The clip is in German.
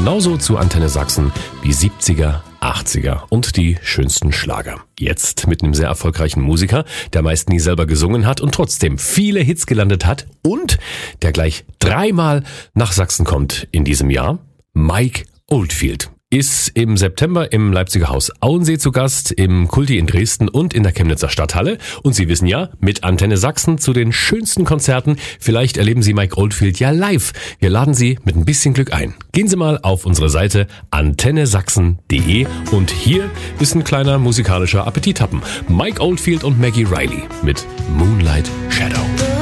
genauso zu Antenne Sachsen wie 70er, 80er und die schönsten Schlager. Jetzt mit einem sehr erfolgreichen Musiker, der meist nie selber gesungen hat und trotzdem viele Hits gelandet hat und der gleich 3-mal nach Sachsen kommt in diesem Jahr. Mike Oldfield ist im September im Leipziger Haus Auensee zu Gast, im Kulti in Dresden und in der Chemnitzer Stadthalle. Und Sie wissen ja, mit Antenne Sachsen zu den schönsten Konzerten. Vielleicht erleben Sie Mike Oldfield ja live. Wir laden Sie mit ein bisschen Glück ein. Gehen Sie mal auf unsere Seite antennesachsen.de und hier ist ein kleiner musikalischer Appetithappen. Mike Oldfield und Maggie Riley mit Moonlight Shadow.